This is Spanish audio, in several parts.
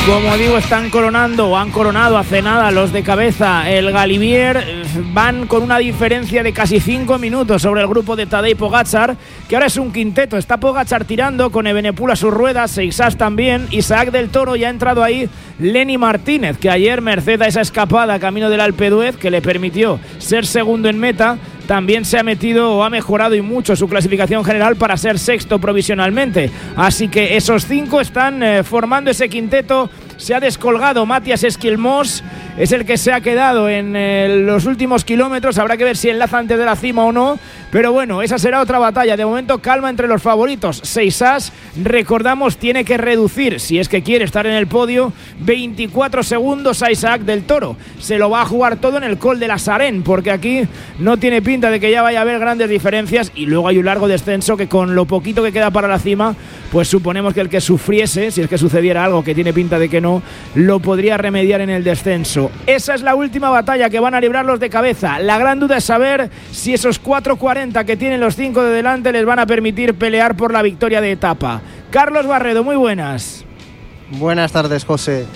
Como digo, están coronando o han coronado hace nada los de cabeza el Galibier. Van con una diferencia de casi 5 minutos sobre el grupo de Tadej Pogačar, que ahora es un quinteto. Está Pogačar tirando con Evenepoel a sus ruedas, Seixas también, Isaac del Toro, y ha entrado ahí Lenny Martínez, que ayer, merced a esa escapada camino del Alpe d'Huez que le permitió ser segundo en meta, también se ha metido o ha mejorado y mucho su clasificación general para ser sexto provisionalmente. Así que esos 5 están formando ese quinteto. Se ha descolgado Matías Esquilmós, es el que se ha quedado en los últimos kilómetros. Habrá que ver si enlaza antes de la cima o no, pero bueno, esa será otra batalla. De momento, calma entre los favoritos. Seixas, recordamos, tiene que reducir, si es que quiere estar en el podio, 24 segundos a Isaac del Toro. Se lo va a jugar todo en el Col de la Sarén, porque aquí no tiene pinta de que ya vaya a haber grandes diferencias, y luego hay un largo descenso que, con lo poquito que queda para la cima, pues suponemos que el que sufriese, si es que sucediera algo, que tiene pinta de que no, lo podría remediar en el descenso. Esa es la última batalla que van a librar los de cabeza. La gran duda es saber si esos 4.40 que tienen los 5 de delante les van a permitir pelear por la victoria de etapa. Carlos Barredo, muy buenas. Buenas tardes, José.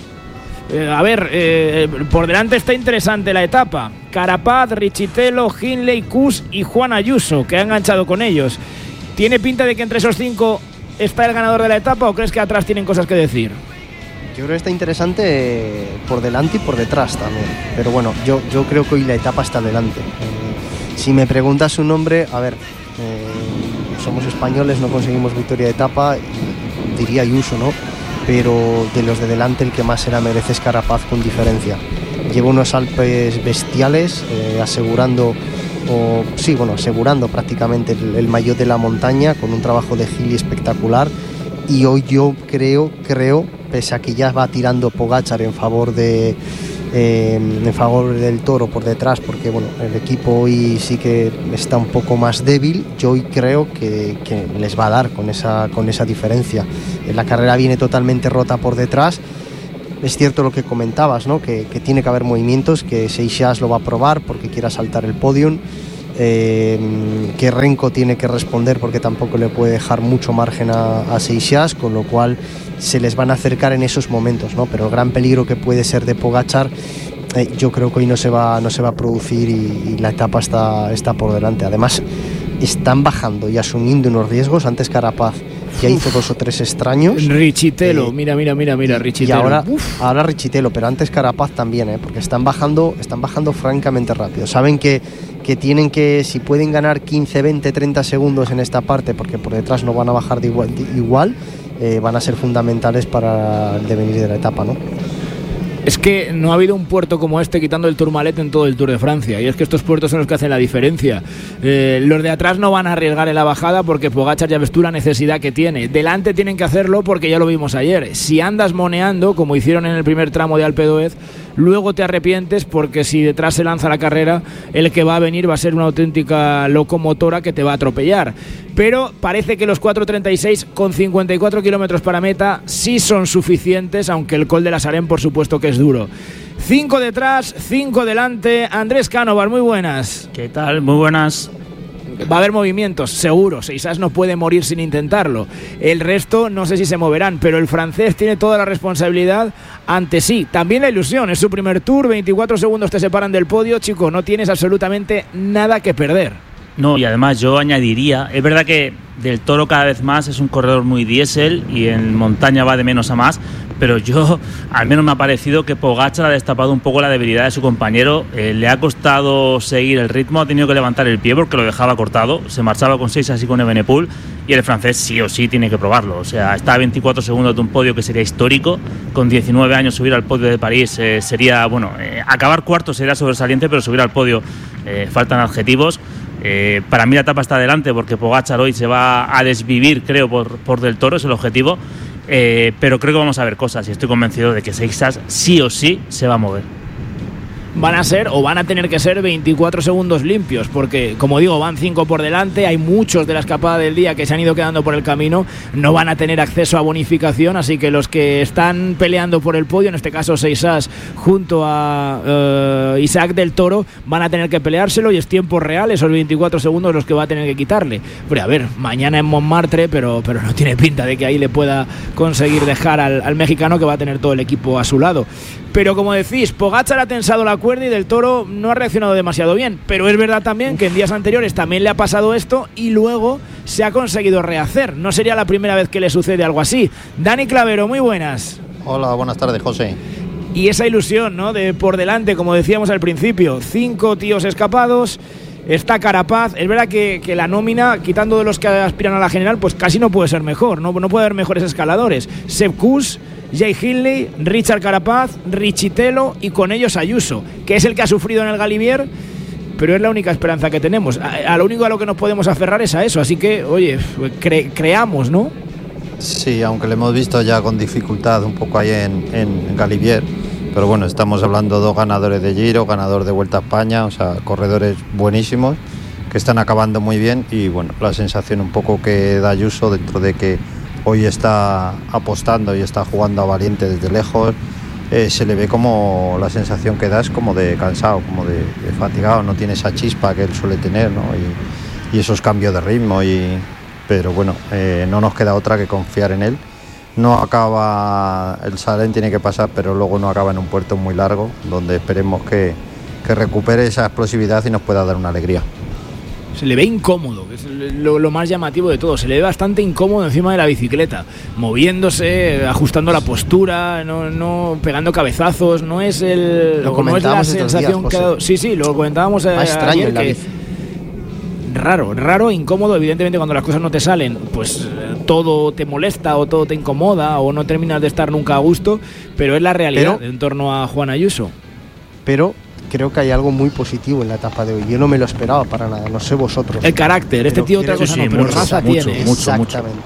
Por delante está interesante la etapa. Carapaz, Richitello, Hindley, Kuss y Juan Ayuso, que ha enganchado con ellos. ¿Tiene pinta de que entre esos 5 está el ganador de la etapa, o crees que atrás tienen cosas que decir? Yo creo que está interesante por delante y por detrás también. Pero bueno, yo creo que hoy la etapa está delante. Si me preguntas su nombre, somos españoles, no conseguimos victoria de etapa, diría Ayuso, ¿no? Pero de los de delante el que más se la merece es Carapaz, con diferencia. Lleva unos Alpes bestiales, asegurando prácticamente el maillot de la montaña, con un trabajo de Gili espectacular. Y hoy yo creo, pese a que ya va tirando Pogačar en favor del Toro por detrás, porque bueno, el equipo hoy sí que está un poco más débil, yo hoy creo que les va a dar con esa diferencia. La carrera viene totalmente rota por detrás. Es cierto lo que comentabas, ¿no? Que tiene que haber movimientos, que Seixas lo va a probar porque quiera saltar el podium, que Renko tiene que responder porque tampoco le puede dejar mucho margen a Seixas, con lo cual se les van a acercar en esos momentos, ¿no? Pero el gran peligro que puede ser de Pogačar, yo creo que hoy no se va a producir, y la etapa está por delante. Además, están bajando y asumiendo unos riesgos. Antes Carapaz ya hizo 2 o 3 extraños. Richitello, mira, Richitello. Y ahora Richitello, pero antes Carapaz también, porque están bajando francamente rápido. Saben que tienen que, si pueden ganar 15, 20, 30 segundos en esta parte, porque por detrás no van a bajar de igual, van a ser fundamentales para el devenir de la etapa, ¿no? Es que no ha habido un puerto como este, quitando el Tourmalet, en todo el Tour de Francia, y es que estos puertos son los que hacen la diferencia. Los de atrás no van a arriesgar en la bajada porque Pogačar ya ves tú la necesidad que tiene. Delante tienen que hacerlo porque ya lo vimos ayer. Si andas moneando, como hicieron en el primer tramo de Alpe d'Huez, luego te arrepientes, porque si detrás se lanza la carrera, el que va a venir va a ser una auténtica locomotora que te va a atropellar. Pero parece que los 4.36 con 54 kilómetros para meta sí son suficientes, aunque el Col de la Sarén por supuesto que es duro. 5 detrás, 5 delante. Andrés Cánovas, muy buenas. ¿Qué tal? Muy buenas. Va a haber movimientos, seguro. Seixas no puede morir sin intentarlo. El resto no sé si se moverán, pero el francés tiene toda la responsabilidad ante sí. También la ilusión, es su primer Tour, 24 segundos te separan del podio. Chico, no tienes absolutamente nada que perder. No, y además yo añadiría, es verdad que Del Toro cada vez más es un corredor muy diésel y en montaña va de menos a más, pero yo al menos me ha parecido que Pogačar ha destapado un poco la debilidad de su compañero. Le ha costado seguir el ritmo, ha tenido que levantar el pie porque lo dejaba cortado, se marchaba con Seixas y con Evenepoel, y el francés sí o sí tiene que probarlo. O sea, está a 24 segundos de un podio que sería histórico. Con 19 años subir al podio de París sería, acabar cuarto sería sobresaliente, pero subir al podio faltan adjetivos. Para mí la etapa está adelante porque Pogačar hoy se va a desvivir, creo, por Del Toro, es el objetivo, pero creo que vamos a ver cosas y estoy convencido de que Seixas sí o sí se va a mover. van a tener que ser 24 segundos limpios, porque como digo, van 5 por delante, hay muchos de la escapada del día que se han ido quedando por el camino, no van a tener acceso a bonificación, así que los que están peleando por el podio, en este caso Seixas junto a Isaac del Toro, van a tener que peleárselo y es tiempo real, esos 24 segundos los que va a tener que quitarle. Pero a ver, mañana en Montmartre, pero no tiene pinta de que ahí le pueda conseguir dejar al mexicano, que va a tener todo el equipo a su lado. Pero como decís, Pogačar ha tensado la cuerda y Del Toro no ha reaccionado demasiado bien, pero es verdad también que en días anteriores también le ha pasado esto y luego se ha conseguido rehacer. No sería la primera vez que le sucede algo así. Dani Clavero, muy buenas. Hola, buenas tardes, José. Y esa ilusión, ¿no?, de por delante, como decíamos al principio, 5 tíos escapados. Está Carapaz, es verdad que la nómina, quitando de los que aspiran a la general, pues casi no puede ser mejor, no puede haber mejores escaladores. Sepp Kuss, Jay Hindley, Richard Carapaz, Richitelo y con ellos Ayuso, que es el que ha sufrido en el Galibier, pero es la única esperanza que tenemos. A lo único a lo que nos podemos aferrar es a eso, así que, oye, creamos, ¿no? Sí, aunque lo hemos visto ya con dificultad un poco ahí en Galibier. Pero bueno, estamos hablando de 2 ganadores de Giro, ganador de Vuelta a España, o sea, corredores buenísimos que están acabando muy bien. Y bueno, la sensación un poco que da Ayuso, dentro de que hoy está apostando y está jugando a valiente desde lejos, se le ve como la sensación que da es como de cansado, como de fatigado, no tiene esa chispa que él suele tener, ¿no? Y esos cambios de ritmo. Pero bueno, no nos queda otra que confiar en él. No acaba, el Salén tiene que pasar, pero luego no acaba en un puerto muy largo, donde esperemos que recupere esa explosividad y nos pueda dar una alegría. Se le ve incómodo, que es lo más llamativo de todo. Se le ve bastante incómodo encima de la bicicleta, moviéndose, ajustando la postura, no pegando cabezazos. No es la sensación que ha dado. Sí, lo comentábamos ayer, que raro, incómodo. Evidentemente, cuando las cosas no te salen, pues todo te molesta o todo te incomoda o no terminas de estar nunca a gusto, pero es la realidad en torno a Juan Ayuso. Pero creo que hay algo muy positivo en la etapa de hoy. Yo no me lo esperaba para nada, no sé vosotros. El carácter, este tío otra cosa no, pero raza tiene. Exactamente.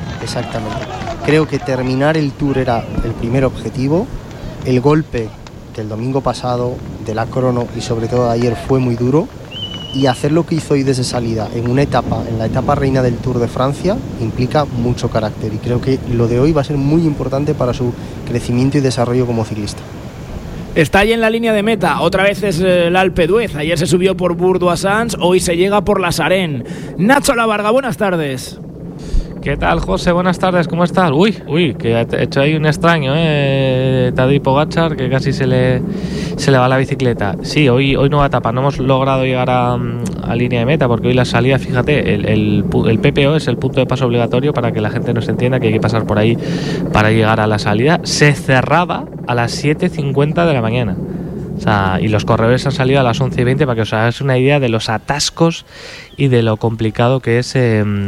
Creo que terminar el Tour era el primer objetivo. El golpe del domingo pasado, de la crono y sobre todo de ayer fue muy duro. Y hacer lo que hizo hoy desde salida en la etapa reina del Tour de Francia, implica mucho carácter. Y creo que lo de hoy va a ser muy importante para su crecimiento y desarrollo como ciclista. Está ahí en la línea de meta, otra vez es el Alpe d'Huez. Ayer se subió por Bourg-d'Oisans, hoy se llega por la Sarén. Nacho Lavarga, buenas tardes. ¿Qué tal, José? Buenas tardes, ¿cómo estás? Uy, que ha hecho ahí un extraño, Tadej Pogačar, que casi se le va la bicicleta. Sí, hoy nueva etapa, no hemos logrado llegar a línea de meta, porque hoy la salida, fíjate, el PPO es el punto de paso obligatorio, para que la gente nos entienda que hay que pasar por ahí para llegar a la salida. Se cerraba a las 7:50 de la mañana. O sea, y los corredores han salido a las 11:20, para que os hagáis una idea de los atascos y de lo complicado que es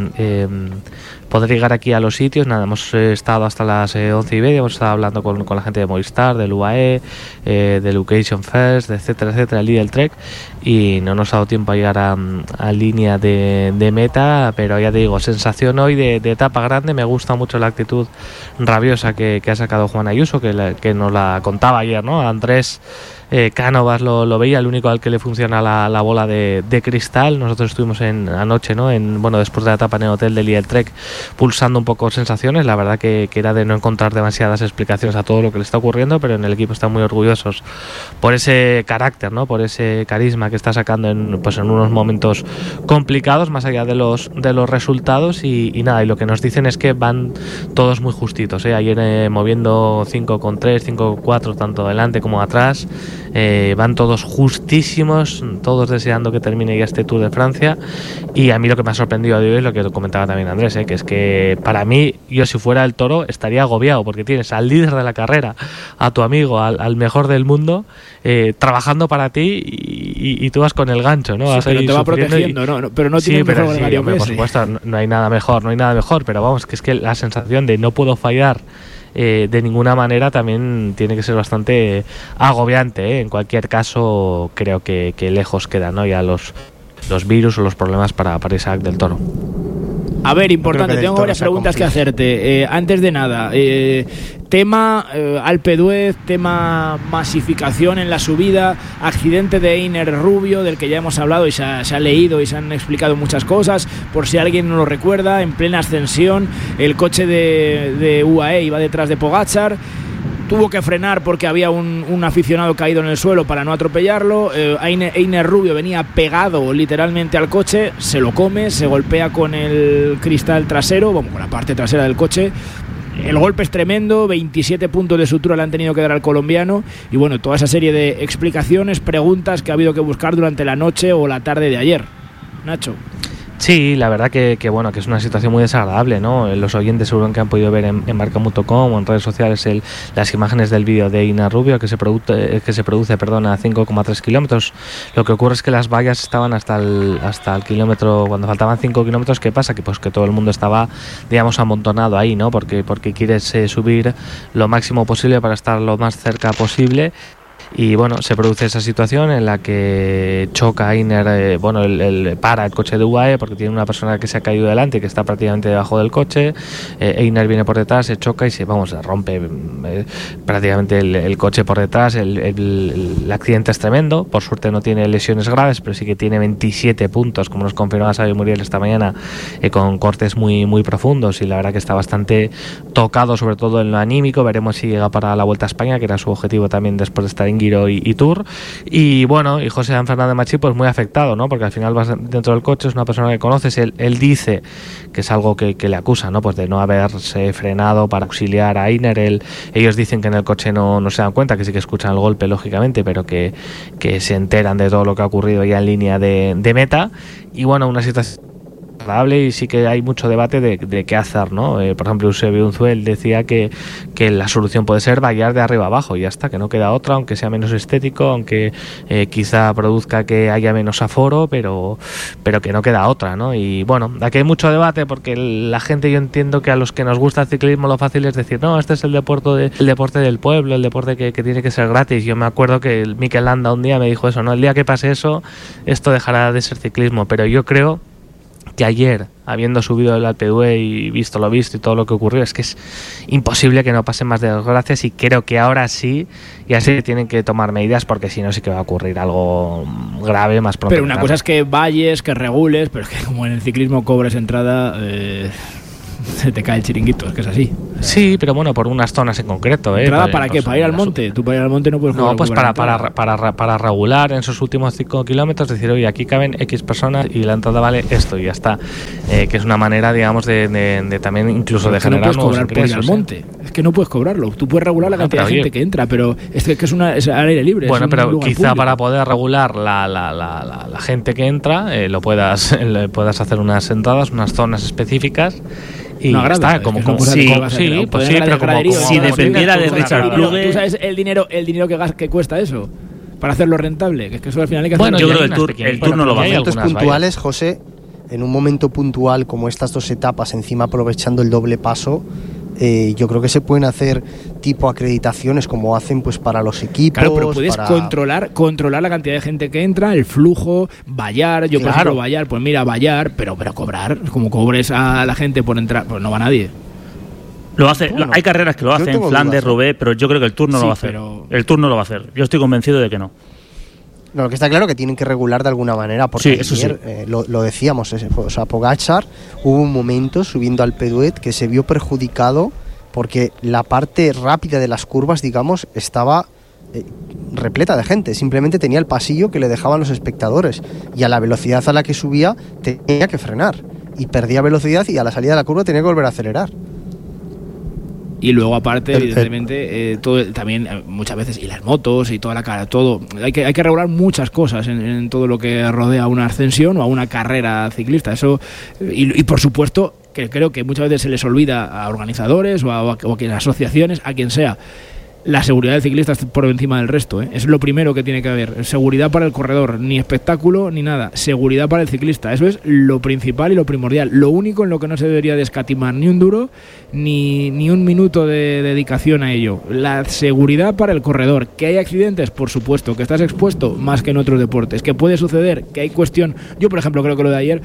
poder llegar aquí a los sitios. Nada, hemos estado hasta las 11:30, hemos estado hablando con la gente de Movistar, del UAE, del Education First, etcétera, el Lidl Trek, y no nos ha dado tiempo a llegar a línea de meta, pero ya te digo, sensación hoy de etapa grande. Me gusta mucho la actitud rabiosa que ha sacado Juan Ayuso, que nos la contaba ayer, ¿no? Andrés Cánovas lo veía, el único al que le funciona la bola de cristal. Nosotros estuvimos anoche, ¿no? Después de la etapa en el hotel de Lidl Trek, pulsando un poco sensaciones. La verdad que era de no encontrar demasiadas explicaciones a todo lo que le está ocurriendo, pero en el equipo están muy orgullosos por ese carácter, ¿no? Por ese carisma que está sacando en unos momentos complicados, más allá de los resultados. Y nada, y lo que nos dicen es que van todos muy justitos, ayer moviendo 5,3, 5,4 tanto adelante como atrás. Van todos justísimos, todos deseando que termine ya este Tour de Francia. Y a mí lo que me ha sorprendido de hoy es lo que comentaba también Andrés, que es que para mí, yo si fuera el Toro estaría agobiado, porque tienes al líder de la carrera, a tu amigo, al mejor del mundo, trabajando para ti, y tú vas con el gancho, ¿no? Sí, pero te va protegiendo, pero no tiene un mejor gregario que ese. Por supuesto, no hay nada mejor, pero vamos, que es que la sensación de no puedo fallar de ninguna manera también tiene que ser bastante agobiante, En cualquier caso, creo que lejos quedan, ¿no? Ya los virus o los problemas para Isaac del Toro. A ver, importante, tengo varias preguntas que hacerte. Antes de nada, tema Alpe d'Huez, tema masificación en la subida, accidente de Einer Rubio, del que ya hemos hablado y se ha leído y se han explicado muchas cosas. Por si alguien no lo recuerda, en plena ascensión, el coche de UAE iba detrás de Pogačar. Tuvo que frenar porque había un aficionado caído en el suelo para no atropellarlo. Einer Rubio venía pegado literalmente al coche, se lo come, se golpea con el cristal trasero, con la parte trasera del coche. El golpe es tremendo, 27 puntos de sutura le han tenido que dar al colombiano. Y bueno, toda esa serie de explicaciones, preguntas que ha habido que buscar durante la noche o la tarde de ayer. Nacho. Sí, la verdad que bueno, que es una situación muy desagradable, ¿no? Los oyentes seguro que han podido ver en marca.com o en redes sociales las imágenes del vídeo de Einer Rubio que se produce a 5,3 kilómetros. Lo que ocurre es que las vallas estaban hasta el kilómetro, cuando faltaban 5 kilómetros. ¿Qué pasa? Que pues que todo el mundo estaba, digamos, amontonado ahí, ¿no? Porque quieres subir lo máximo posible para estar lo más cerca posible. Y bueno, se produce esa situación en la que choca Einer, para el coche de UAE porque tiene una persona que se ha caído delante y que está prácticamente debajo del coche. Einer viene por detrás, se choca y se rompe prácticamente el coche por detrás. El accidente es tremendo, por suerte no tiene lesiones graves, pero sí que tiene 27 puntos, como nos confirmaba Xavi Muriel esta mañana, con cortes muy, muy profundos, y la verdad que está bastante tocado, sobre todo en lo anímico. Veremos si llega para la Vuelta a España, que era su objetivo también después de estar en Giro y Tour. Y bueno, y José Fernández Machí pues muy afectado, ¿no? Porque al final vas dentro del coche, es una persona que conoces, él dice que es algo que le acusa, ¿no? Pues de no haberse frenado para auxiliar a Einer. Ellos dicen que en el coche no se dan cuenta, que sí que escuchan el golpe lógicamente, pero que se enteran de todo lo que ha ocurrido ya en línea de meta. Y bueno, una situación agradable, y sí que hay mucho debate de qué hacer, ¿no? Por ejemplo, Eusebio Unzuel decía que la solución puede ser vallar de arriba abajo y ya está, que no queda otra, aunque sea menos estético, aunque quizá produzca que haya menos aforo, pero que no queda otra, ¿no? Y bueno, aquí hay mucho debate porque la gente, yo entiendo que a los que nos gusta el ciclismo lo fácil es decir, no, este es el deporte del pueblo, el deporte que tiene que ser gratis. Yo me acuerdo que el Mikel Landa un día me dijo eso, ¿no? El día que pase eso, esto dejará de ser ciclismo, pero yo creo que ayer, habiendo subido el Alpe d'Huez y visto lo visto y todo lo que ocurrió, es que es imposible que no pasen más desgracias, y creo que ahora sí ya se tienen que tomar medidas, porque si no sí que va a ocurrir algo grave más pronto. Pero una cosa es que valles, que regules, pero es que como en el ciclismo cobres entrada, se te cae el chiringuito, es que es así. Sí, pero bueno, por unas zonas en concreto. ¿Entrada para qué? ¿Para ir al monte? Tú para ir al monte no puedes jugar. No, pues para regular en esos últimos 5 kilómetros, decir, oye, aquí caben X personas y la entrada vale esto y ya está. Que es una manera, digamos, de también incluso de generar nuevos ingresos. No puedes cobrar por ir al monte. Es que no puedes cobrarlo. Tú puedes regular la cantidad de gente que entra, pero es que es al aire libre. Bueno, pero quizá público. Para poder regular la gente que entra, puedas hacer unas entradas, unas zonas específicas. Y no agrada, está, como sí, pero como si dependiera de Richard Plugge. ¿Tú sabes el dinero que cuesta eso? Para hacerlo rentable, que es que eso al final hay que hacerlo. Bueno, yo creo que el Tour no lo va a hacer. En momentos puntuales, José, en un momento puntual como estas dos etapas, encima aprovechando el doble paso, yo creo que se pueden hacer tipo acreditaciones como hacen pues para los equipos. Claro, pero puedes controlar la cantidad de gente que entra, el flujo, vallar. Yo por ejemplo vallar, pues mira, vallar, pero cobrar, como cobres a la gente por entrar, pues no va nadie. Lo hace, bueno, hay carreras que lo hacen, Flandes, Roubaix, pero yo creo que el Tour no lo va a hacer. El Tour no lo va a hacer. Yo estoy convencido de que no. No, lo que está claro es que tienen que regular de alguna manera, porque sí, eso ayer, sí. Lo decíamos, o sea, Pogačar hubo un momento subiendo al Alpe d'Huez que se vio perjudicado porque la parte rápida de las curvas, digamos, estaba repleta de gente, simplemente tenía el pasillo que le dejaban los espectadores, y a la velocidad a la que subía tenía que frenar, y perdía velocidad, y a la salida de la curva tenía que volver a acelerar. Y luego aparte, evidentemente, todo, también muchas veces, y las motos y toda la cara, todo, hay que regular muchas cosas en todo lo que rodea a una ascensión o a una carrera ciclista. Eso y por supuesto que creo que muchas veces se les olvida a organizadores o a asociaciones, a quien sea, La seguridad del ciclista está por encima del resto, ¿eh? Es lo primero que tiene que haber. Seguridad para el corredor, ni espectáculo ni nada. Seguridad para el ciclista, eso es lo principal y lo primordial. Lo único en lo que no se debería de escatimar ni un duro ni un minuto de dedicación a ello. La seguridad para el corredor. ¿Que hay accidentes? Por supuesto. ¿Que estás expuesto? Más que en otros deportes. ¿Que puede suceder? ¿Que hay cuestión? Yo, por ejemplo, creo que lo de ayer,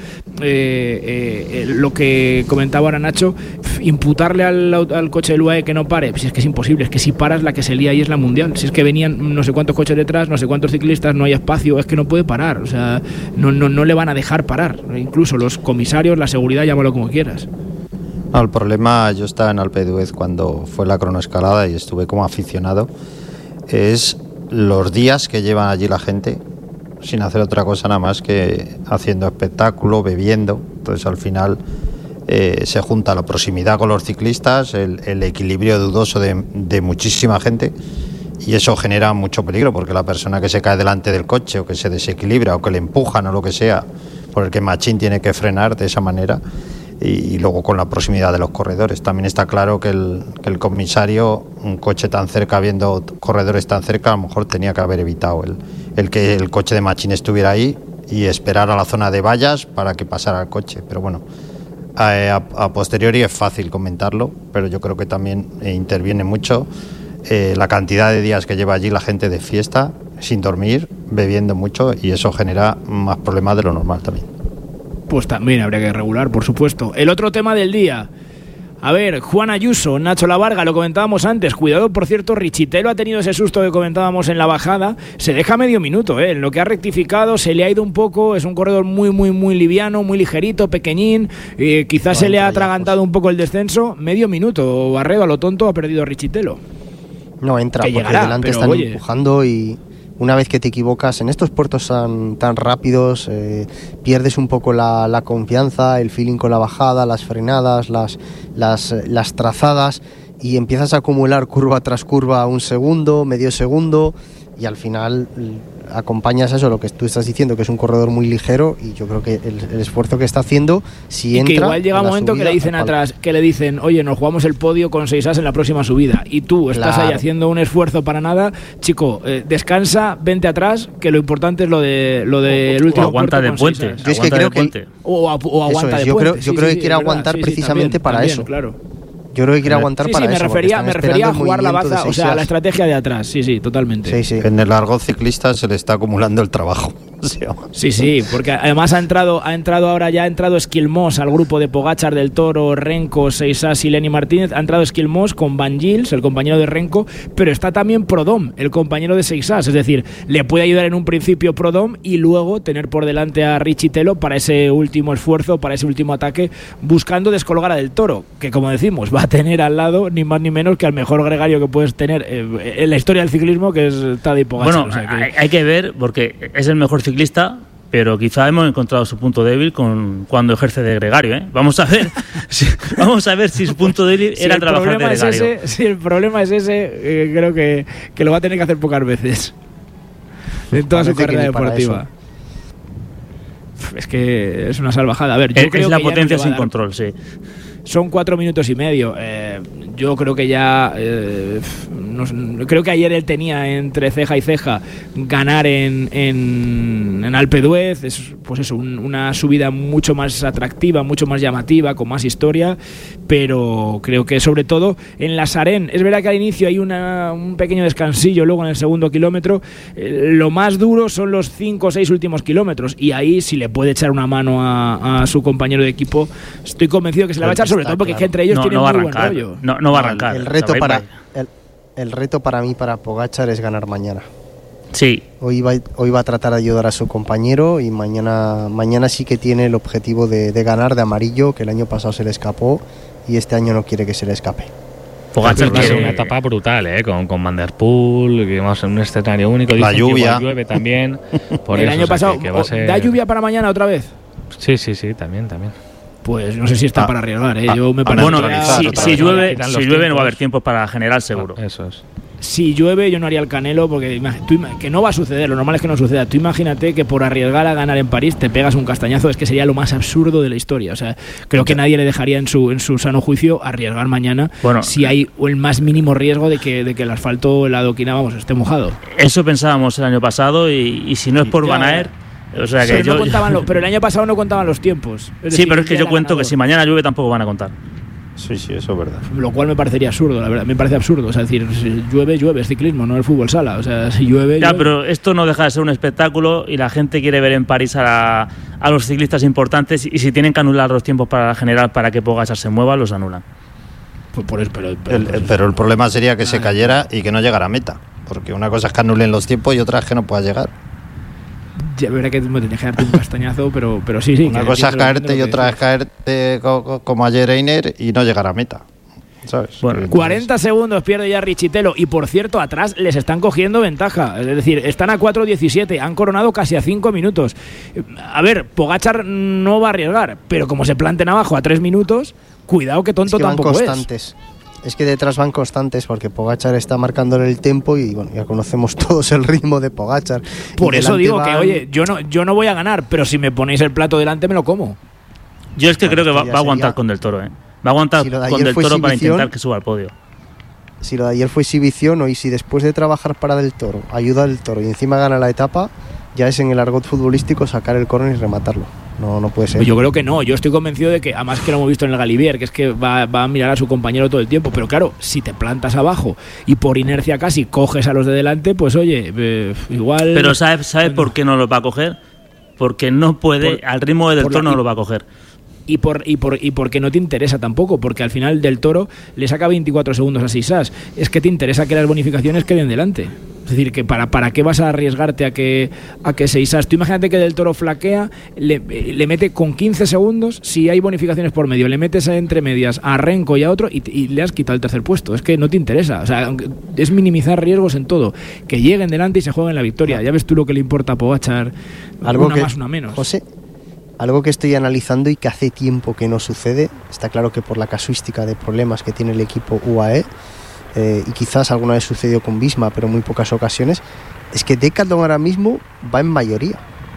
lo que comentaba ahora Nacho, imputarle al coche del UAE que no pare, pues es que es imposible. Es que si paras, la que se lía ahí es la mundial. Si es que venían no sé cuántos coches detrás, no sé cuántos ciclistas, no hay espacio, es que no puede parar. O sea, no le van a dejar parar. Incluso los comisarios, la seguridad, llámalo como quieras. No, el problema, yo estaba en Alpe d'Huez cuando fue la cronoescalada y estuve como aficionado, es los días que llevan allí la gente sin hacer otra cosa nada más que haciendo espectáculo, bebiendo. Entonces al final se junta la proximidad con los ciclistas, el equilibrio dudoso de muchísima gente, y eso genera mucho peligro, porque la persona que se cae delante del coche o que se desequilibra o que le empujan o lo que sea, por el que Machín tiene que frenar de esa manera, y luego con la proximidad de los corredores. También está claro que el comisario, un coche tan cerca, viendo corredores tan cerca, a lo mejor tenía que haber evitado el que el coche de Machín estuviera ahí y esperar a la zona de vallas para que pasara el coche. Pero bueno, a posteriori es fácil comentarlo, pero yo creo que también interviene mucho la cantidad de días que lleva allí la gente de fiesta, sin dormir, bebiendo mucho, y eso genera más problemas de lo normal también. Pues también habría que regular, por supuesto. El otro tema del día. A ver, Juan Ayuso, Nacho Lavarga, lo comentábamos antes. Cuidado, por cierto, Richitelo ha tenido ese susto que comentábamos en la bajada. Se deja medio minuto, en lo que ha rectificado, se le ha ido un poco. Es un corredor muy, muy, muy liviano, muy ligerito, pequeñín. Quizás se le ha atragantado un poco el descenso. Medio minuto, Barredo, a lo tonto, ha perdido Richitelo. No entra, porque llegará, delante están empujando y... Una vez que te equivocas en estos puertos tan rápidos, pierdes un poco la confianza, el feeling con la bajada, las frenadas, las trazadas, y empiezas a acumular curva tras curva, un segundo, medio segundo, y al final acompañas eso, lo que tú estás diciendo, que es un corredor muy ligero, y yo creo que el esfuerzo que está haciendo, si entra... Y que igual llega un momento que le dicen atrás, que le dicen, oye, nos jugamos el podio con 6 as en la próxima subida, y tú estás ahí haciendo un esfuerzo para nada, chico, descansa, vente atrás, que lo importante es lo de el último aguanta de puente. Yo es que creo que... O aguanta de puente. Yo creo que quiere aguantar precisamente para eso. Claro. Yo creo que quiere aguantar para eso. Me refería a jugar la baza, o sea, la estrategia de atrás. Sí, totalmente. Sí. En el largo ciclista se le está acumulando el trabajo. Sí, porque además ha entrado Esquilmós al grupo de Pogačar, del Toro, Renko, Seisas y Lenny Martínez. Ha entrado Esquilmós con Van Gils, el compañero de Renko, pero está también Prodom, el compañero de Seisas. Es decir, le puede ayudar en un principio Prodom y luego tener por delante a Richitelo para ese último esfuerzo, para ese último ataque, buscando descolgar a del Toro, que como decimos, va a tener al lado ni más ni menos que al mejor gregario que puedes tener en la historia del ciclismo, que es Tadej Pogačar. Bueno, o sea que... hay que ver, porque es el mejor ciclista, pero quizá hemos encontrado su punto débil cuando ejerce de gregario, ¿eh? Vamos a ver si su punto débil era trabajar de gregario. Si el problema es ese, creo que lo va a tener que hacer pocas veces en toda su carrera deportiva. Es que es una salvajada. A ver, yo creo es la que potencia sin control, sí. Son 4 minutos y medio. Yo creo que ya... creo que ayer él tenía entre ceja y ceja ganar en Alpe d'Huez. Es pues eso, una subida mucho más atractiva, mucho más llamativa, con más historia. Pero creo que sobre todo en la Sarén, es verdad que al inicio hay un pequeño descansillo luego en el segundo kilómetro. Lo más duro son los 5 o 6 últimos kilómetros. Y ahí, si le puede echar una mano a su compañero de equipo, estoy convencido que se la va a echar, sobre todo porque entre ellos tienen muy buen rollo. No va a arrancar. El reto para mí, para Pogačar, es ganar mañana. Sí. Hoy va a tratar de ayudar a su compañero, y mañana sí que tiene el objetivo de ganar de amarillo, que el año pasado se le escapó y este año no quiere que se le escape. Pogačar va a ser una etapa brutal, con Van der Poel, que vamos en un escenario único. La lluvia. Llueve también. Por el año pasado, que va a ser... ¿Da lluvia para mañana otra vez? Sí, también. Pues no sé si está para arriesgar, Yo me parece si llueve no va a haber tiempo para generar seguro. Eso es. Si llueve, yo no haría el Canelo porque que no va a suceder, lo normal es que no suceda. Tú imagínate que por arriesgar a ganar en París te pegas un castañazo, es que sería lo más absurdo de la historia. O sea, creo que nadie le dejaría en su sano juicio arriesgar mañana si hay el más mínimo riesgo de que el asfalto, la adoquina, esté mojado. Eso pensábamos el año pasado y si no es por Van Aert, o sea que pero el año pasado no contaban los tiempos. Sí, pero es que yo cuento que si mañana llueve tampoco van a contar. Sí, eso es verdad. Lo cual me parecería absurdo, la verdad. Me parece absurdo. O sea, decir, si llueve, es ciclismo, no el fútbol sala. O sea, si llueve. Ya, pero esto no deja de ser un espectáculo y la gente quiere ver en París a los ciclistas importantes y si tienen que anular los tiempos para la general para que Pogačar se mueva, los anulan. Pero el problema sería que se cayera y que no llegara a meta. Porque una cosa es que anulen los tiempos y otra es que no pueda llegar. Ya verá que me tenía que darte un castañazo, pero sí. Una cosa es caerte y otra es caerte como ayer Einer y no llegar a meta, ¿sabes? Bueno, 40 segundos pierde ya Richitelo y por cierto atrás les están cogiendo ventaja, es decir, están a 4.17, han coronado casi a 5 minutos. A ver, Pogačar no va a arriesgar, pero como se planten abajo a 3 minutos, cuidado que tonto tampoco constantes. Es que detrás van constantes porque Pogačar está marcándole el tempo y bueno, ya conocemos todos el ritmo de Pogačar. Por eso digo que, oye, yo no voy a ganar, pero si me ponéis el plato delante me lo como. Yo es que creo que va a aguantar con Del Toro, Va a aguantar con Del Toro para intentar que suba al podio. Si lo de ayer fue exhibición, hoy si después de trabajar para Del Toro, ayuda a Del Toro y encima gana la etapa, ya es en el argot futbolístico sacar el córner y rematarlo. No puede ser. Yo creo que no, yo estoy convencido de que, además que lo hemos visto en el Galibier, que es que va a mirar a su compañero todo el tiempo, pero claro, si te plantas abajo y por inercia casi coges a los de delante, pues oye, igual... Pero ¿sabes por qué no lo va a coger? Porque no puede, al ritmo de Del Toro no lo va a coger. Y porque no te interesa tampoco, porque al final Del Toro le saca 24 segundos a Sisas. Es que te interesa que las bonificaciones queden delante. Es decir, que ¿para qué vas a arriesgarte a que Sisas? Tú imagínate que Del Toro flaquea, le mete con 15 segundos, si hay bonificaciones por medio, le metes entre medias a Renko y a otro y le has quitado el tercer puesto. Es que no te interesa. O sea, es minimizar riesgos en todo. Que lleguen delante y se jueguen la victoria. Ya ves tú lo que le importa a Pogačar. Una más, una menos. José, algo que estoy analizando y que hace tiempo que no sucede, está claro que por la casuística de problemas que tiene el equipo UAE, y quizás alguna vez sucedió con Visma, pero en muy pocas ocasiones, es que Decathlon ahora mismo va en mayoría.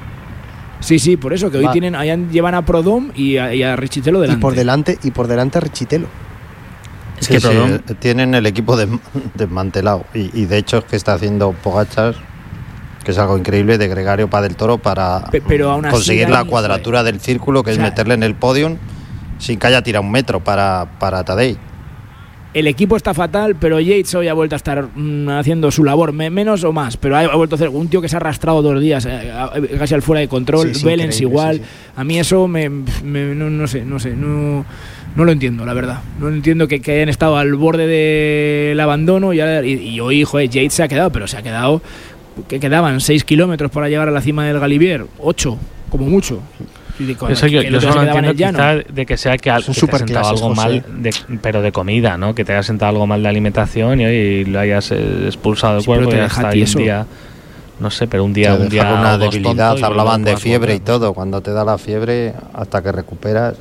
Sí, por eso, que hoy llevan a Prodom y a Richitelo delante. Y por delante a Richitelo. Es que Prodom tienen el equipo desmantelado y de hecho es que está haciendo Pogačar, que es algo increíble, de gregario para Del Toro para conseguir la cuadratura del círculo, que es meterle en el podium sin que haya tirado un metro para Tadej. El equipo está fatal, pero Yates hoy ha vuelto a estar haciendo su labor, menos o más, pero ha vuelto a hacer un tío que se ha arrastrado 2 días, casi al fuera de control. Vellens igual. Sí. A mí eso no sé, no lo entiendo, la verdad. No entiendo que hayan estado al borde del abandono y hoy, joder, Yates se ha quedado, pero se ha quedado, que quedaban 6 kilómetros para llegar a la cima del Galibier, 8, como mucho. Eso yo solo entiendo quizá de que sea que te haya sentado algo mal, pero de comida, ¿no? Que te haya sentado algo mal de alimentación y lo hayas expulsado del cuerpo y hasta ahí un día, no sé, pero un día una debilidad, hablaban de fiebre y todo, cuando te da la fiebre hasta que recuperas.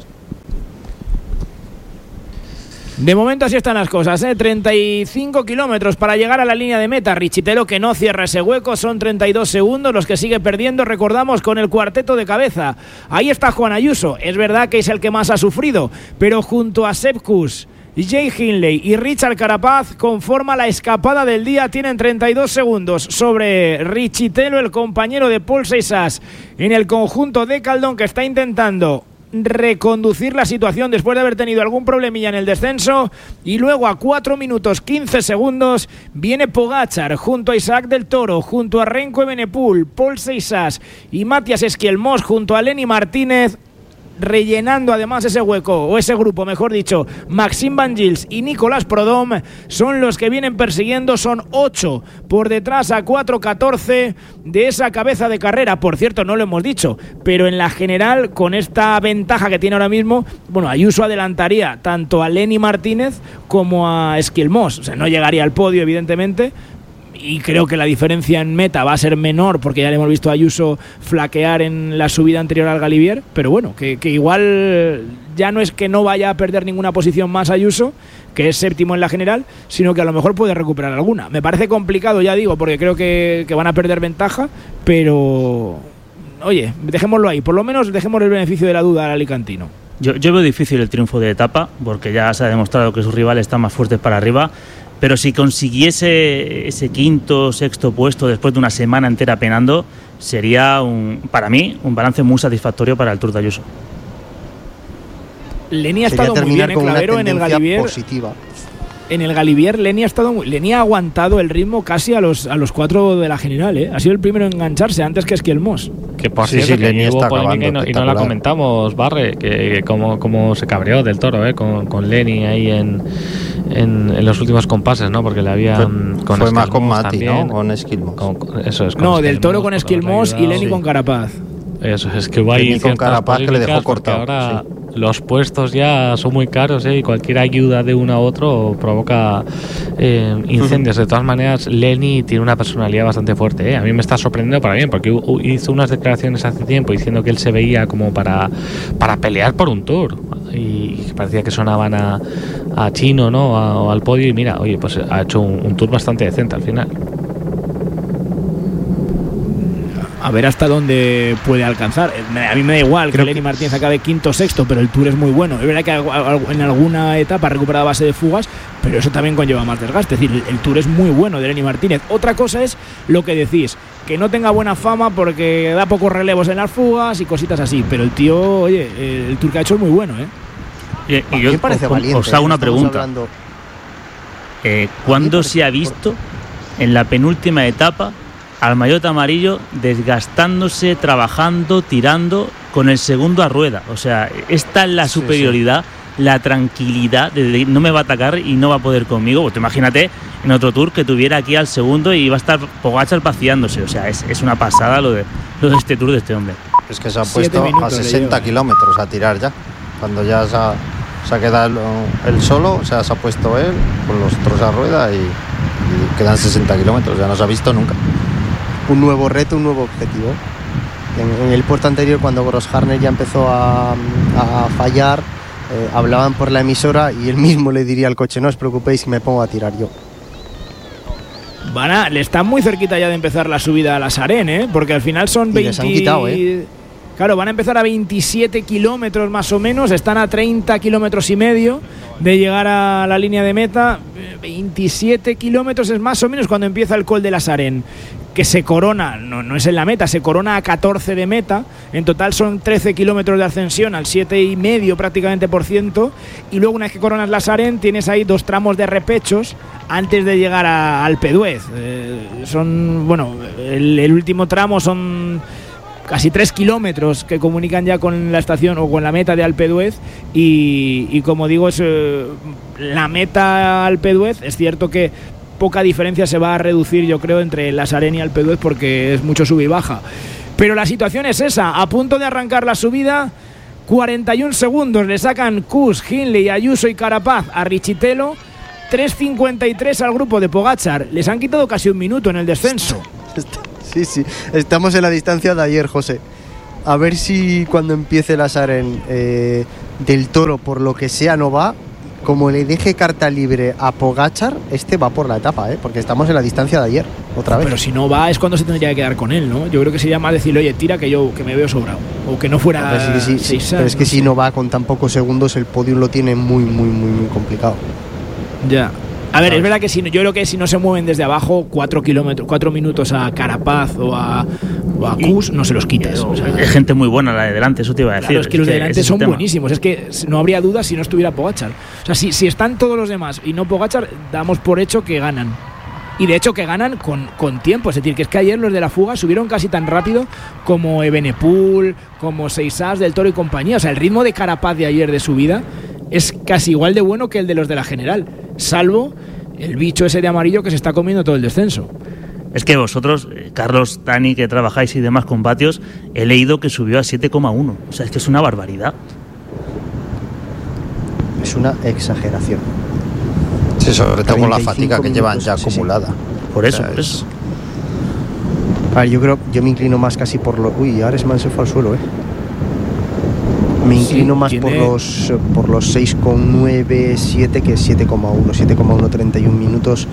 De momento así están las cosas, 35 kilómetros para llegar a la línea de meta. Richitelo que no cierra ese hueco, son 32 segundos los que sigue perdiendo, recordamos, con el cuarteto de cabeza. Ahí está Juan Ayuso, es verdad que es el que más ha sufrido, pero junto a Sepp Kuss, Jay Hindley y Richard Carapaz conforma la escapada del día. Tienen 32 segundos sobre Richitelo, el compañero de Paul Sisas en el conjunto de Decathlon, que está intentando reconducir la situación después de haber tenido algún problemilla en el descenso, y luego a 4 minutos 15 segundos viene Pogačar junto a Isaac Del Toro, junto a Renko Evenepoel, Paul Sisas y Matías Esquielmós, junto a Lenny Martínez, rellenando además ese hueco, o ese grupo mejor dicho. Maxime Van Gils y Nicolas Prodom son los que vienen persiguiendo, son 8 por detrás a 4.14 de esa cabeza de carrera. Por cierto, no lo hemos dicho, pero en la general, con esta ventaja que tiene ahora mismo, bueno, Ayuso adelantaría tanto a Lenny Martínez como a Esquielmós, o sea, no llegaría al podio evidentemente, y creo que la diferencia en meta va a ser menor porque ya le hemos visto a Ayuso flaquear en la subida anterior al Galibier, pero bueno, que igual ya no es que no vaya a perder ninguna posición más Ayuso, que es séptimo en la general, sino que a lo mejor puede recuperar alguna. Me parece complicado, ya digo, porque creo que van a perder ventaja, pero oye, dejémoslo ahí, por lo menos dejemos el beneficio de la duda al alicantino. Yo veo difícil el triunfo de etapa, porque ya se ha demostrado que sus rivales están más fuertes para arriba, pero si consiguiese ese quinto o sexto puesto después de una semana entera penando, sería, para mí, un balance muy satisfactorio para el Tour de Ayuso. Leni ha estado muy bien, Clavero, en el Galibier. Positiva. En el Galibier, Leni ha aguantado el ritmo casi a los 4 de la general, ¿eh? Ha sido el primero en engancharse antes que Esquielmos. Que por cierto, que Leni hubo polémica y no la comentamos, Barre, que como se cabreó del Toro, con Leni ahí en los últimos compases, ¿no? Porque le habían... Fue más con Mati, ¿no? Con Esquilmos. Eso es. No, del Toro con Esquilmos y Leni con Carapaz. Eso es que va ahí con Carapaz que le dejó cortado. Ahora los puestos ya son muy caros, y cualquier ayuda de uno a otro provoca incendios. De todas maneras, Leni tiene una personalidad bastante fuerte. A mí me está sorprendiendo para bien, porque hizo unas declaraciones hace tiempo diciendo que él se veía como para pelear por un Tour, y parecía que sonaban a Chino, ¿no? O al podio, y mira, oye, pues ha hecho un Tour bastante decente al final. A ver hasta dónde puede alcanzar. A mí me da igual que Lenny Martínez acabe quinto o sexto, pero el Tour es muy bueno. Es verdad que en alguna etapa ha recuperado a base de fugas, pero eso también conlleva más desgaste. Es decir, el Tour es muy bueno de Lenny Martínez. Otra cosa es lo que decís, que no tenga buena fama porque da pocos relevos en las fugas y cositas así. Pero el tío, oye, el Tour que ha hecho es muy bueno, ¿eh? Y yo os hago una pregunta. ¿Cuándo se ha visto en la penúltima etapa al maillot amarillo desgastándose, trabajando, tirando con el segundo a rueda? O sea, esta es la superioridad, la tranquilidad de no me va a atacar y no va a poder conmigo. Pues imagínate en otro Tour que tuviera aquí al segundo y va a estar Pogačar paseándose. O sea, es una pasada lo de este Tour de este hombre. Es que se ha puesto a 60 kilómetros a tirar ya. Cuando ya se ha quedado él solo, o sea, se ha puesto él con los otros a rueda y quedan 60 kilómetros. Ya no se ha visto nunca. Un nuevo reto, un nuevo objetivo. En el puerto anterior, cuando Grosharner ya empezó a fallar, hablaban por la emisora y él mismo le diría al coche: no os preocupéis, me pongo a tirar yo. Le están muy cerquita ya de empezar la subida a la Sarén, porque al final son 20... les han quitado, Claro, van a empezar a 27 kilómetros más o menos, están a 30 kilómetros y medio de llegar a la línea de meta. 27 kilómetros es más o menos cuando empieza el Col de la Sarén, que se corona, no es en la meta, se corona a 14 de meta. En total son 13 kilómetros de ascensión al 7,5% prácticamente %, y luego una vez que coronas la Sarén tienes ahí 2 tramos de repechos antes de llegar a Alpe d'Huez. El último tramo son casi 3 kilómetros que comunican ya con la estación o con la meta de Alpe d'Huez, y como digo, es la meta Alpe d'Huez. Es cierto que poca diferencia se va a reducir, yo creo, entre la Sarén y Alpe d'Huez, porque es mucho sub y baja, pero la situación es esa. A punto de arrancar la subida, 41 segundos le sacan Kuss, Hindley, Ayuso y Carapaz a Richitello, 3.53 al grupo de Pogačar. Les han quitado casi un minuto en el descenso. Sí, estamos en la distancia de ayer, José. A ver si cuando empiece la Sarén del Toro, por lo que sea, no va. Como le deje carta libre a Pogačar, va por la etapa, porque estamos en la distancia de ayer, otra vez. Pero si no va es cuando se tendría que quedar con él, ¿no? Yo creo que sería más decirle: oye, tira, que me veo sobrado. O que no fuera... Pero es que si no va con tan pocos segundos, el podium lo tiene muy, muy, muy, muy complicado. Ya. A ver, es verdad que yo creo que si no se mueven desde abajo 4 minutos a Carapaz o a Kuss, no se los quitas. O sea, es gente muy buena la de delante, eso te iba a decir. Claro, es que los de delante son buenísimos. Es que no habría duda si no estuviera Pogačar. O sea, si están todos los demás y no Pogačar, damos por hecho que ganan. Y de hecho que ganan con tiempo. Es decir, que ayer los de la fuga subieron casi tan rápido como Evenepoel, como Seixas, Del Toro y compañía. O sea, el ritmo de Carapaz de ayer de subida es casi igual de bueno que el de los de la general, salvo el bicho ese de amarillo que se está comiendo todo el descenso. Es que vosotros, Carlos, Dani, que trabajáis y demás con vatios, he leído que subió a 7,1. O sea, es que es una barbaridad. Es una exageración. Sí, sobre todo con la fatiga que llevan ya acumulada. Por eso, A ver, yo me inclino más casi por lo... Uy, Aresman se fue al suelo, Me inclino más por los 6,9, 7 que 7,1, 31 minutos.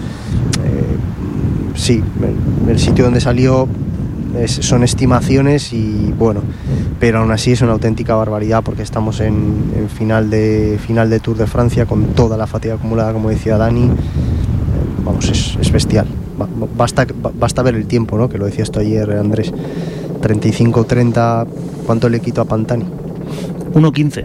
Sí, el sitio donde salió son estimaciones y bueno, pero aún así es una auténtica barbaridad porque estamos en final de Tour de Francia con toda la fatiga acumulada, como decía Dani. Vamos, es bestial. Basta ver el tiempo, ¿no? Que lo decías tú ayer, Andrés. 35-30, ¿cuánto le quito a Pantani? 1.15.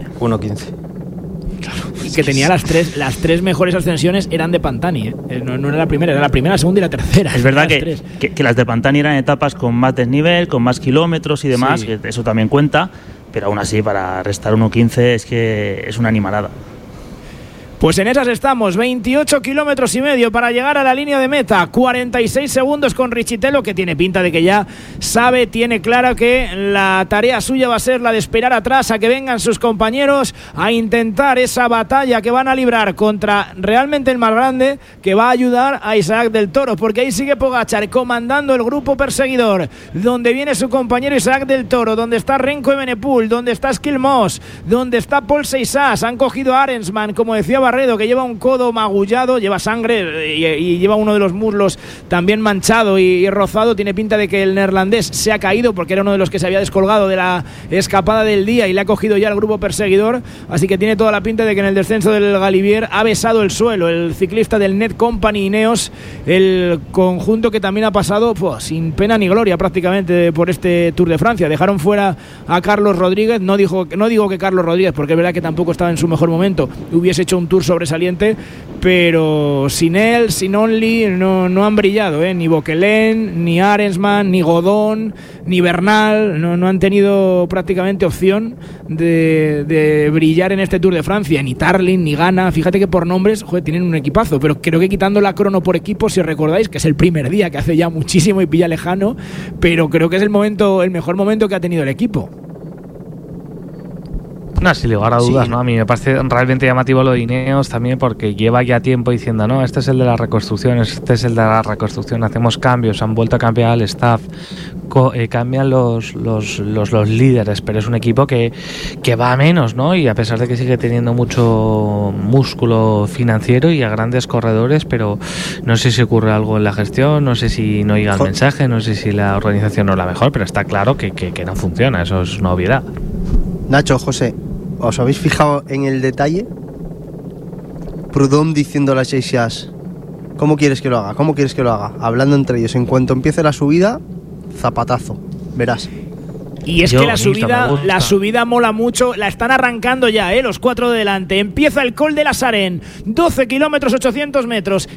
Claro, y que tenía las tres mejores ascensiones eran de Pantani, ¿eh? No era la primera, era la primera, la segunda y la tercera. Es verdad que las de Pantani eran etapas con más desnivel, con más kilómetros y demás, sí. Eso también cuenta, pero aún así para restar 1.15 es que es una animalada. Pues en esas estamos, 28 kilómetros y medio para llegar a la línea de meta, 46 segundos con Richitello, que tiene pinta de que ya tiene claro que la tarea suya va a ser la de esperar atrás a que vengan sus compañeros a intentar esa batalla que van a librar contra realmente el más grande, que va a ayudar a Isaac del Toro, porque ahí sigue Pogačar comandando el grupo perseguidor, donde viene su compañero Isaac del Toro, donde está Renko Evenepoel, donde está Skill Moss, donde está Paul Seixas, han cogido a Arensman, como decía Barredo, que lleva un codo magullado, lleva sangre y lleva uno de los muslos también manchado y rozado. Tiene pinta de que el neerlandés se ha caído porque era uno de los que se había descolgado de la escapada del día y le ha cogido ya el grupo perseguidor, así que tiene toda la pinta de que en el descenso del Galibier ha besado el suelo el ciclista del Net Company Ineos, el conjunto que también ha pasado sin pena ni gloria prácticamente por este Tour de Francia. Dejaron fuera a Carlos Rodríguez, no digo que Carlos Rodríguez, porque es verdad que tampoco estaba en su mejor momento, hubiese hecho un Tour sobresaliente, pero sin él, sin Only, no han brillado, ni Bokelen, ni Arensman, ni Godón, ni Bernal, no han tenido prácticamente opción de brillar en este Tour de Francia, ni Tarlin, ni Ghana. Fíjate que por nombres, tienen un equipazo, pero creo que quitando la crono por equipo, si recordáis, que es el primer día, que hace ya muchísimo y pilla lejano, pero creo que es el mejor momento que ha tenido el equipo. No, sin lugar a dudas, sí. ¿no? A mí me parece realmente llamativo lo de Ineos también, porque lleva ya tiempo diciendo, no, este es el de la reconstrucción, hacemos cambios, han vuelto a cambiar al staff, cambian los líderes, pero es un equipo que va a menos, ¿no? Y a pesar de que sigue teniendo mucho músculo financiero y a grandes corredores, pero no sé si ocurre algo en la gestión, no sé si no llega el mensaje, no sé si la organización no es la mejor, pero está claro que no funciona, eso es una obviedad. Nacho, José, ¿os habéis fijado en el detalle? Prudhomme diciendo a las Seixas, ¿cómo quieres que lo haga? Hablando entre ellos, en cuanto empiece la subida, zapatazo, verás. Y es que la subida mola mucho, la están arrancando ya, los cuatro de delante. Empieza el Col de la Sarenne, 12 kilómetros, 800 metros,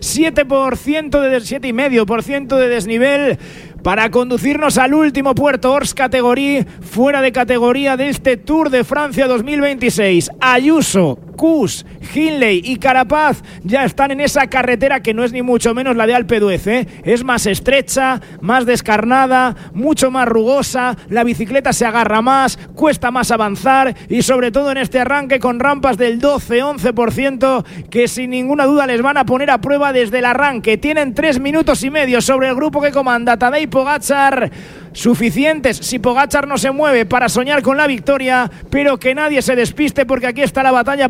7,5% de desnivel, para conducirnos al último puerto, Hors Categorie, fuera de categoría de este Tour de Francia 2026. Ayuso, Kuss, Hindley y Carapaz ya están en esa carretera que no es ni mucho menos la de Alpe d'Huez, es más estrecha, más descarnada, mucho más rugosa, la bicicleta se agarra más, cuesta más avanzar y sobre todo en este arranque con rampas del 12-11% que sin ninguna duda les van a poner a prueba desde el arranque. Tienen 3 minutos y medio sobre el grupo que comanda Tadej Pogačar, suficientes si Pogačar no se mueve para soñar con la victoria, pero que nadie se despiste porque aquí está la batalla